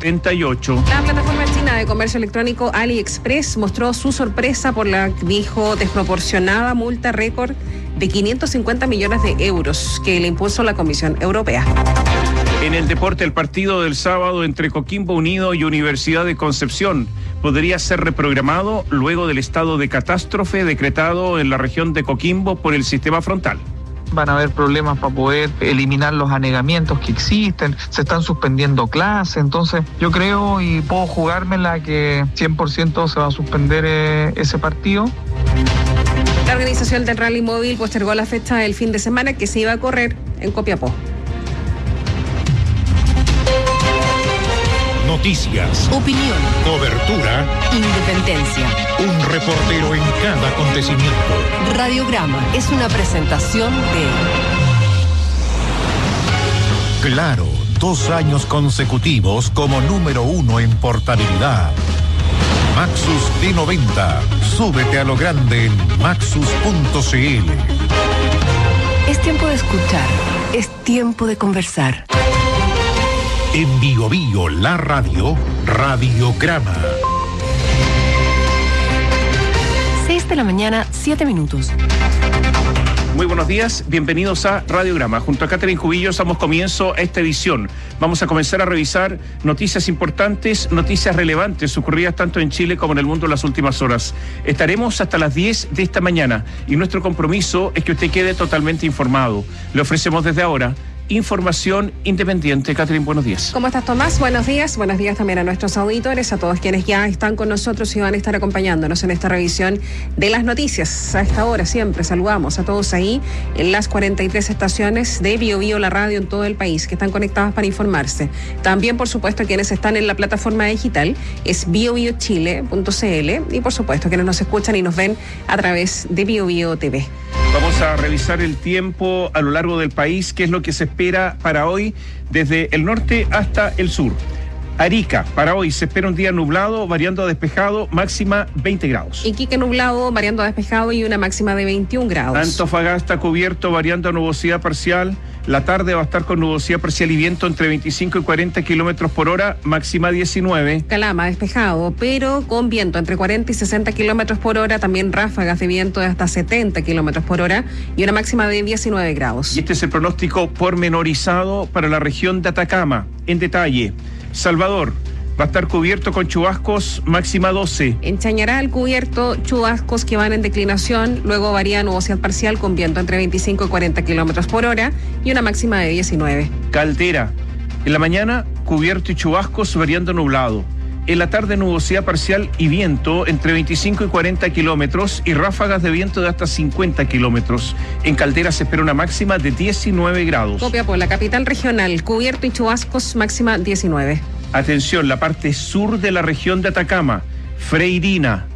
38. La plataforma china de comercio electrónico AliExpress mostró su sorpresa por la, dijo, desproporcionada multa récord de 550 millones de euros que le impuso la Comisión Europea. En el deporte, el partido del sábado entre Coquimbo Unido y Universidad de Concepción podría ser reprogramado luego del estado de catástrofe decretado en la región de Coquimbo por el sistema frontal. Van a haber problemas para poder eliminar los anegamientos que existen, se están suspendiendo clases, entonces yo creo y puedo jugármela que 100% se va a suspender ese partido. La organización del Rally Móvil postergó la fecha del fin de semana que se iba a correr en Copiapó. Noticias, opinión, cobertura, independencia. un reportero en cada acontecimiento. Radiograma es una presentación de Claro, 2 años consecutivos como número 1 en portabilidad. Maxus D90. Súbete a lo grande en maxus.cl. Es tiempo de escuchar, es tiempo de conversar. En Bio Bio, la radio, Radiograma. 6 de la mañana, 7 minutos. Muy buenos días, bienvenidos a Radiograma. Junto a Catherine Cubillo damos comienzo a esta edición. Vamos a comenzar a revisar noticias importantes, noticias relevantes ocurridas tanto en Chile como en el mundo en las últimas horas. Estaremos hasta las 10 de esta mañana y nuestro compromiso es que usted quede totalmente informado. Le ofrecemos desde ahora información independiente. Catherine, buenos días. ¿Cómo estás, Tomás? Buenos días también a nuestros auditores, a todos quienes ya están con nosotros y van a estar acompañándonos en esta revisión de las noticias. A esta hora siempre saludamos a todos ahí en las 43 estaciones de Bio Bio, la radio en todo el país, que están conectadas para informarse. También, por supuesto, quienes están en la plataforma digital es biobiochile.cl y, por supuesto, quienes nos escuchan y nos ven a través de Bio Bio TV. Vamos a revisar el tiempo a lo largo del país, qué es lo que se espera para hoy desde el norte hasta el sur. Arica, para hoy se espera un día nublado, variando a despejado, máxima 20 grados. Iquique nublado, variando a despejado y una máxima de 21 grados. Antofagasta cubierto, variando a nubosidad parcial. La tarde va a estar con nubosidad parcial y viento entre 25 y 40 kilómetros por hora, máxima 19. Calama, despejado, pero con viento entre 40 y 60 kilómetros por hora, también ráfagas de viento de hasta 70 kilómetros por hora y una máxima de 19 grados. Y este es el pronóstico pormenorizado para la región de Atacama. En detalle, Salvador va a estar cubierto con chubascos, máxima 12. En Chañaral, cubierto, chubascos que van en declinación, luego varía nubosidad parcial con viento entre 25 y 40 kilómetros por hora y una máxima de 19. Caldera, en la mañana, cubierto y chubascos, variando nublado. En la tarde, nubosidad parcial y viento entre 25 y 40 kilómetros y ráfagas de viento de hasta 50 kilómetros. En Caldera se espera una máxima de 19 grados. Copiapó, la capital regional, cubierto y chubascos, máxima 19. Atención, la parte sur de la región de Atacama, Freirina,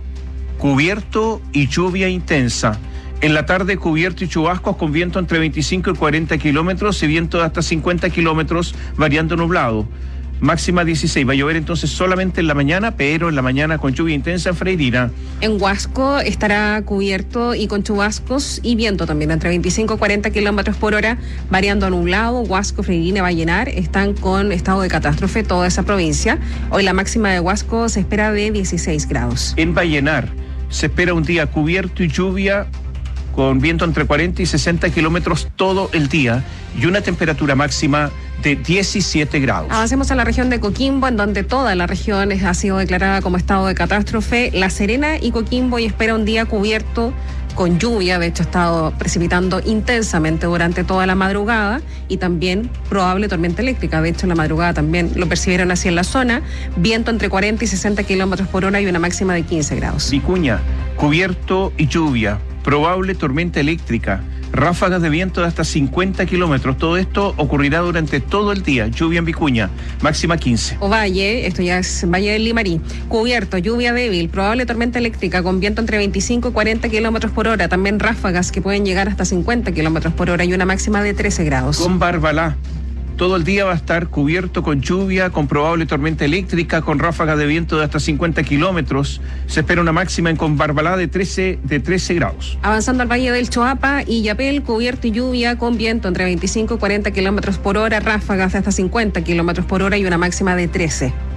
cubierto y lluvia intensa. En la tarde, cubierto y chubascos con viento entre 25 y 40 kilómetros y viento de hasta 50 kilómetros, variando nublado. Máxima 16. Va a llover entonces solamente en la mañana, pero en la mañana con lluvia intensa en Freirina. En Huasco estará cubierto y con chubascos y viento también entre 25 y 40 kilómetros por hora, variando a nublado. Huasco, Freirina, Vallenar están con estado de catástrofe toda esa provincia. Hoy la máxima de Huasco se espera de 16 grados. En Vallenar se espera un día cubierto y lluvia con viento entre 40 y 60 kilómetros todo el día y una temperatura máxima de 17 grados. Avancemos a la región de Coquimbo, en donde toda la región ha sido declarada como estado de catástrofe. La Serena y Coquimbo y espera un día cubierto con lluvia, de hecho ha estado precipitando intensamente durante toda la madrugada y también probable tormenta eléctrica, de hecho en la madrugada también lo percibieron así en la zona, viento entre 40 y 60 kilómetros por hora y una máxima de 15 grados. Vicuña, cubierto y lluvia, probable tormenta eléctrica, ráfagas de viento de hasta 50 kilómetros. Todo esto ocurrirá durante todo el día. Lluvia en Vicuña, máxima 15. Ovalle, esto ya es Valle del Limarí, cubierto, lluvia débil, probable tormenta eléctrica con viento entre 25 y 40 kilómetros por hora. También ráfagas que pueden llegar hasta 50 kilómetros por hora y una máxima de 13 grados. Con Barbalá, todo el día va a estar cubierto con lluvia, con probable tormenta eléctrica, con ráfagas de viento de hasta 50 kilómetros. Se espera una máxima en Conbarbalá de 13 grados. Avanzando al Valle del Choapa y Yapel, cubierto y lluvia con viento entre 25 y 40 kilómetros por hora, ráfagas de hasta 50 kilómetros por hora y una máxima de 13.